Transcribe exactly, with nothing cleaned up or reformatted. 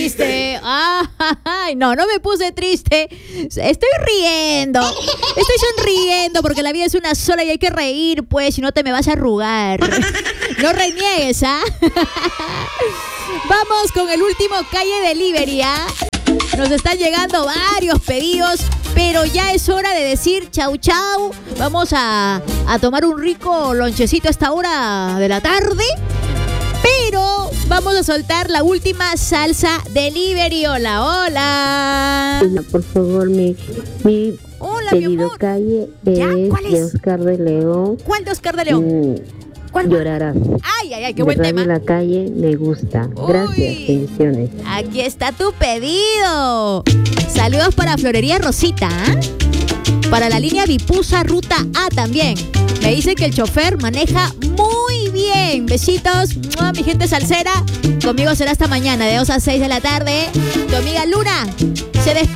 triste. Ay, no, no me puse triste. Estoy riendo. Estoy sonriendo porque la vida es una sola y hay que reír, pues, si no te me vas a arrugar. No reniegues, ¿ah? Vamos con el último Calle Delivery, ¿ah? Nos están llegando varios pedidos, pero ya es hora de decir chau chau. Vamos a, a tomar un rico lonchecito a esta hora de la tarde. Pero vamos a soltar la última salsa delivery. Hola, hola. Por favor, mi, mi hola, mi pedido amor. calle ¿Ya? es, ¿Cuál es? de Oscar de León. ¿Cuál de Oscar de León? Mm, ¿Cuál? Llorarás. Ay, ay, ay, qué buen de tema. Radio La Calle me gusta. Gracias, Uy. bendiciones. Aquí está tu pedido. Saludos para Florería Rosita, ¿eh? Para la línea Vipusa Ruta A también. Me dice que el chofer maneja muy bien. Besitos, ¡mua! Mi gente salsera. Conmigo será hasta mañana de dos a seis de la tarde. Tu amiga Luna se despide.